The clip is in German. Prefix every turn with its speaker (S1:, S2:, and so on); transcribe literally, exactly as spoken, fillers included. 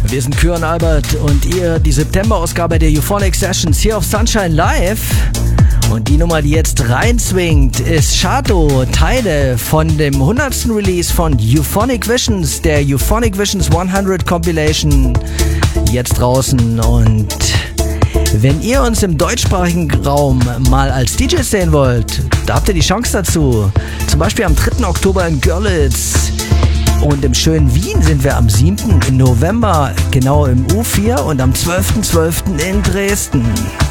S1: Wir sind Kür und Albert und ihr die September-Ausgabe der Euphonic Sessions hier auf Sunshine Live. Und die Nummer, die jetzt reinzwingt, ist Shadow, Teile von dem hundertsten Release von Euphonic Visions, der Euphonic Visions hundert Compilation, jetzt draußen. Und wenn ihr uns im deutschsprachigen Raum mal als D Js sehen wollt, da habt ihr die Chance dazu. Zum Beispiel am dritten Oktober in Görlitz. Und im schönen Wien sind wir am siebten November genau im U vier und am zwölften zwölften in Dresden.